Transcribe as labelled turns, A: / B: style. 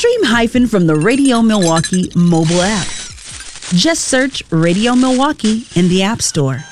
A: Stream Hyphen from the Radio Milwaukee mobile app. Just search Radio Milwaukee in the App Store.